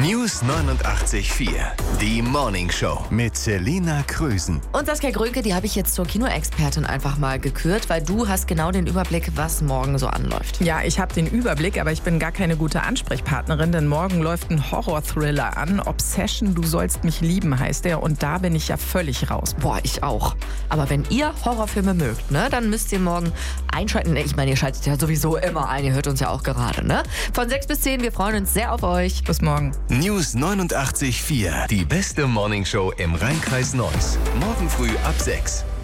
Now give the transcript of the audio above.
News 89.4, die Morning Show mit Selina Krösen. Und Saskia Grönke, die habe ich jetzt zur Kinoexpertin einfach mal gekürt, weil du hast genau den Überblick, was morgen so anläuft. Ja, ich habe den Überblick, aber ich bin gar keine gute Ansprechpartnerin, denn morgen läuft ein Horror-Thriller an. Obsession, du sollst mich lieben, heißt der. Und da bin ich ja völlig raus. Boah, ich auch. Aber wenn ihr Horrorfilme mögt, ne, dann müsst ihr morgen einschalten. Ich meine, ihr schaltet ja sowieso immer ein, ihr hört uns ja auch gerade, ne? Von 6 bis 10, wir freuen uns sehr auf euch. Bis morgen. News 89.4, die beste Morning Show im Rhein-Kreis Neuss. Morgen früh ab 6.